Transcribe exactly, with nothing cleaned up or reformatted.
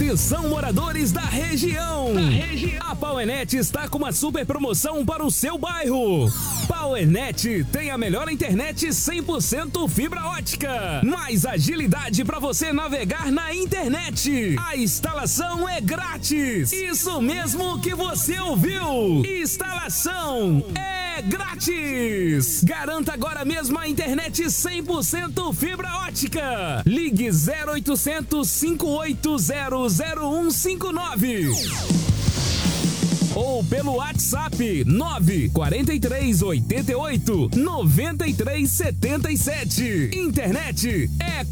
Atenção, moradores da região. da região! A Powernet está com uma super promoção para o seu bairro. Powernet tem a melhor internet cem por cento fibra ótica. Mais agilidade para você navegar na internet. A instalação é grátis. Isso mesmo que você ouviu. Instalação é grátis. Garanta agora mesmo a internet cem por cento fibra ótica. Ligue zero oitocentos, cinco oito zero, zero um cinco nove. Ou pelo WhatsApp nove quatro três oito oito, nove três sete sete. Internet é